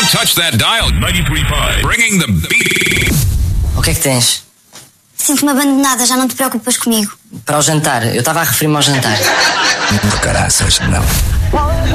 Don't touch that dial. 93.5. Bringing the beat. O que é que tens? Sinto-me abandonada, já não te preocupas comigo. Para o jantar, eu estava a referir-me ao jantar. Por caraças, não.